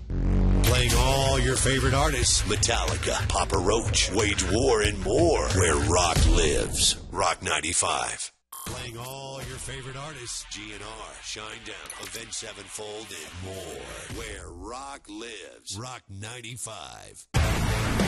Playing all your favorite artists. Metallica, Papa Roach, Wage War, and more. Where rock lives. Rock 95. Playing all your favorite artists. GNR, Shinedown, Avenged Sevenfold, and more. Where rock lives. Rock 95.